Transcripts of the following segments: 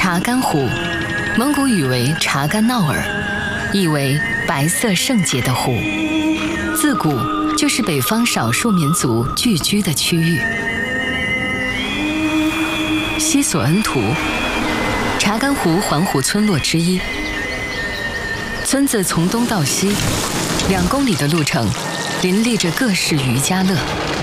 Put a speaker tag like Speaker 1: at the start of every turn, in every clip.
Speaker 1: 查干湖，蒙古语为查干闹尔，意为白色圣洁的湖，自古就是北方少数民族聚居的区域。西索恩图，查干湖环湖村落之一。村子从东到西2公里的路程，林立着各式渔家乐。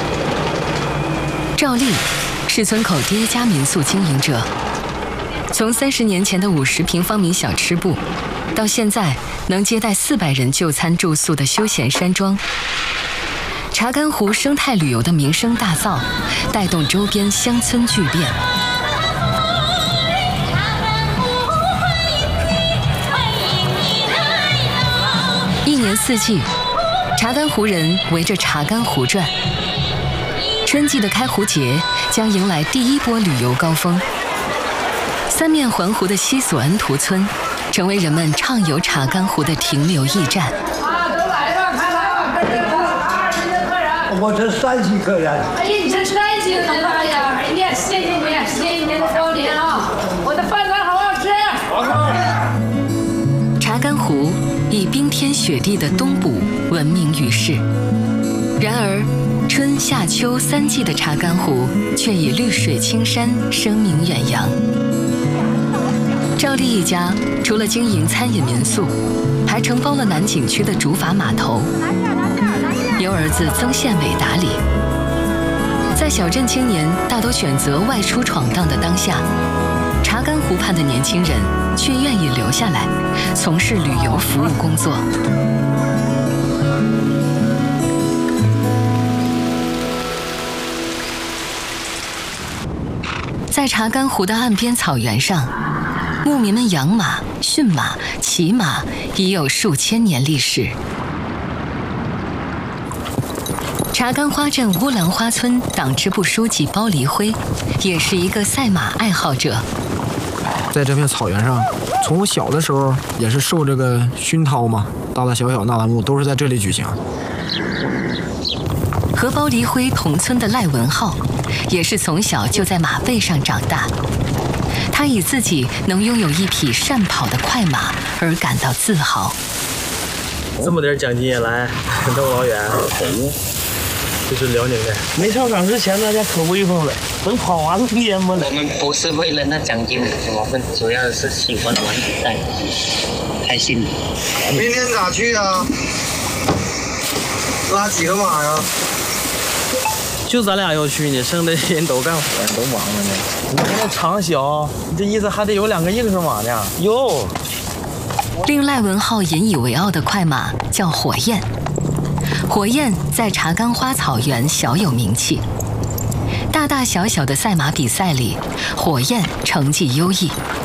Speaker 1: 赵丽是村口第一家民宿经营者，从30年前的50平方米小吃部，到现在能接待400人就餐住宿的休闲山庄。查干湖生态旅游的名声大噪，带动周边乡村巨变。1年4季，查干湖人围着查干湖转。春季的开湖节将迎来第1波旅游高峰。3面环湖的西索恩图村，成为人们畅游查干湖的停留驿站。
Speaker 2: 都来吧，快来吧，人家客人。
Speaker 3: 我这山西客人。
Speaker 2: 哎呀，你这山西的来呀！哎呀，谢谢你，谢谢你的光临啊！我的饭菜好好吃。
Speaker 1: 查干湖以冰天雪地的冬捕闻名于世，然而春夏秋3季的查干湖却以绿水青山声名远扬。赵丽一家除了经营餐饮民宿，还承包了南景区的竹筏码头，由儿子曾宪伟打理。在小镇青年大都选择外出闯荡的当下，查干湖畔的年轻人却愿意留下来，从事旅游服务工作。在查干湖的岸边草原上，牧民们养马、驯马、骑马已有数千年历史。查干花镇乌兰花村党支部书记包黎辉，也是一个赛马爱好者。
Speaker 4: 在这片草原上，从我小的时候也是受这个熏陶嘛，大大小小纳兰木都是在这里举行。
Speaker 1: 和包黎辉同村的赖文浩，也是从小就在马背上长大。他以自己能拥有一匹善跑的快马而感到自豪。
Speaker 5: 这么点奖金也来，这么老远。这是辽宁的。没上岗之前，大家可威风了，能跑完年吗？
Speaker 6: 我们不是为了那奖金，我们主要是喜欢玩比赛，开心。
Speaker 3: 明天咋去啊？拉几个马呀？
Speaker 5: 就咱俩要去呢，剩的人都干活，都忙着呢。你看那场小，你这意思还得有2个硬手马呢。哟，
Speaker 1: 令赖文浩引以为傲的快马叫火焰。火焰在查干花草原小有名气，大大小小的赛马比赛里，火焰成绩优异。